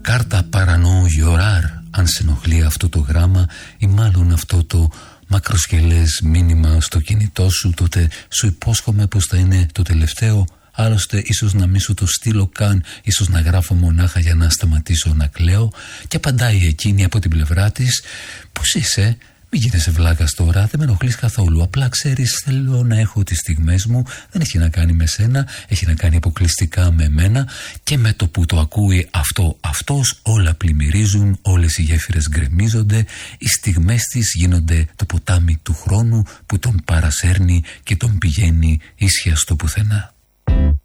Κάρτα παρανό γιοράρ, αν σε ενοχλεί αυτό το γράμμα ή μάλλον αυτό το μακροσκελές μήνυμα στο κινητό σου, τότε σου υπόσχομαι πως θα είναι το τελευταίο. Άλλωστε ίσως να μην σου το στείλω καν, ίσως να γράφω μονάχα για να σταματήσω να κλαίω. Και απαντάει εκείνη από την πλευρά της: πώς είσαι? Μην γίνεσαι βλάκας τώρα, δεν με ενοχλείς καθόλου. Απλά ξέρεις, θέλω να έχω τις στιγμές μου. Δεν έχει να κάνει με σένα, έχει να κάνει αποκλειστικά με εμένα. Και με το που το ακούει αυτός, όλα πλημμυρίζουν, όλες οι γέφυρες γκρεμίζονται. Οι στιγμές της γίνονται το ποτάμι του χρόνου που τον παρασέρνει και τον πηγαίνει ίσια στο πουθενά.